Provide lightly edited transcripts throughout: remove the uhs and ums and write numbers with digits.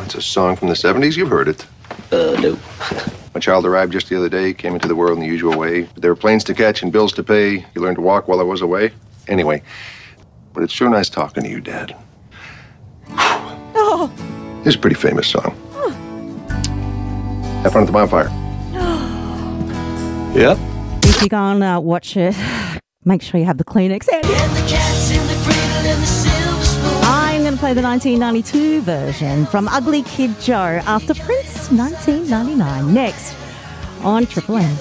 It's a song from the 70s. You've heard it. No. My child arrived just the other day, came into the world in the usual way. There were planes to catch and bills to pay. He learned to walk while I was away. Anyway, but it's sure nice talking to you, Dad. Oh. It's a pretty famous song. Have fun at the bonfire. Yep. If you're going to watch it, make sure you have the Kleenex handy. I'm going to play the 1992 version from Ugly Kid Joe after Prince 1999. Next on Triple M.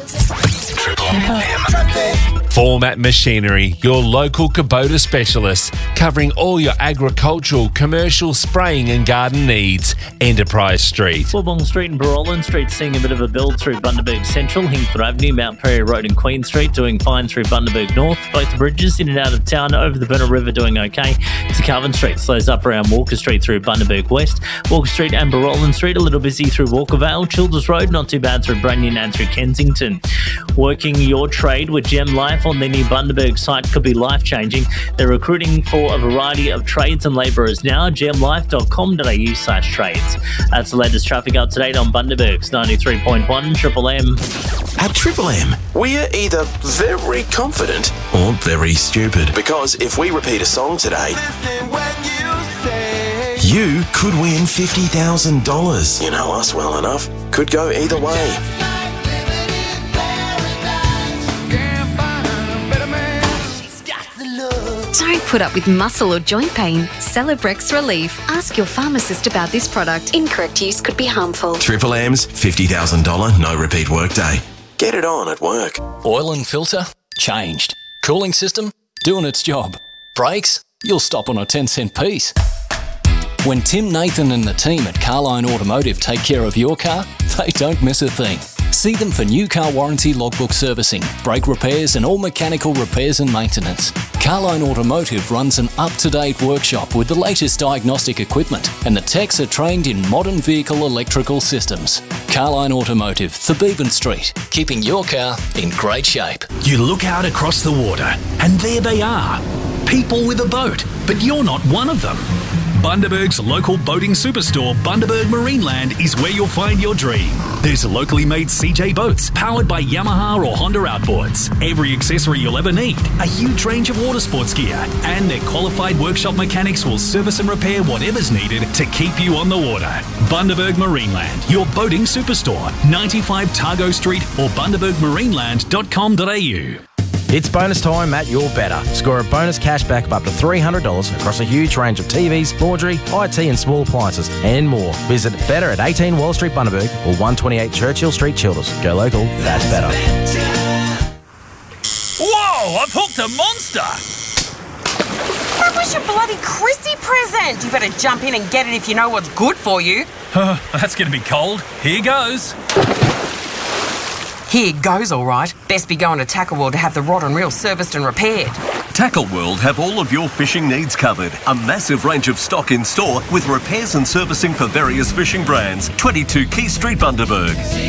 Format Machinery, your local Kubota specialist, covering all your agricultural, commercial, spraying and garden needs. Enterprise Street. Wollongong Street and Barolin Street seeing a bit of a build through Bundaberg Central, Hinkford Avenue, Mount Prairie Road and Queen Street doing fine through Bundaberg North. Both the bridges in and out of town over the Burner River doing okay. To Carvin Street slows up around Walker Street through Bundaberg West. Walker Street and Barolin Street a little busy through Walkervale. Childers Road not too bad through Brunion and through Kensington. Working your trade with Gem Life on their new Bundaberg site could be life-changing. They're recruiting for a variety of trades and labourers now. gemlife.com.au/trades. That's the latest traffic up to date on Bundaberg's 93.1 Triple M. At Triple M, we're either very confident or very stupid. Because if we repeat a song today, you could win $50,000. You know us well enough. Could go either way. Don't put up with muscle or joint pain. Celebrex Relief. Ask your pharmacist about this product. Incorrect use could be harmful. Triple M's $50,000 no repeat workday. Get it on at work. Oil and filter? Changed. Cooling system? Doing its job. Brakes? You'll stop on a 10-cent piece. When Tim, Nathan and the team at Carline Automotive take care of your car, they don't miss a thing. See them for new car warranty logbook servicing, brake repairs and all mechanical repairs and maintenance. Carline Automotive runs an up-to-date workshop with the latest diagnostic equipment, and the techs are trained in modern vehicle electrical systems. Carline Automotive, Thebeben Street, keeping your car in great shape. You look out across the water and there they are. People with a boat, but you're not one of them. Bundaberg's local boating superstore, Bundaberg Marineland, is where you'll find your dream. There's locally made CJ boats powered by Yamaha or Honda outboards, every accessory you'll ever need, a huge range of water sports gear, and their qualified workshop mechanics will service and repair whatever's needed to keep you on the water. Bundaberg Marineland, your boating superstore, 95 Targo Street or bundabergmarineland.com.au. It's bonus time at Your Better. Score a bonus cashback of up to $300 across a huge range of TVs, laundry, IT and small appliances and more. Visit Better at 18 Wall Street, Bundaberg or 128 Churchill Street, Childers. Go local, that's better. Whoa, I've hooked a monster! That was your bloody Chrissy present! You better jump in and get it if you know what's good for you. That's going to be cold. Here goes. Here goes, all right. Best be going to Tackle World to have the rod and reel serviced and repaired. Tackle World have all of your fishing needs covered. A massive range of stock in store with repairs and servicing for various fishing brands. 22 Key Street, Bundaberg.